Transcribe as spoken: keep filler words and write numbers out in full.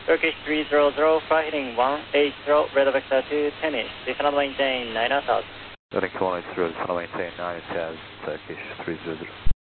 Turkish three zero zero, flight heading one eight zero, radar vector to Tennis, descend maintain nine knots. Turkish one eight zero, descend maintain nine, Turkish three zero zero.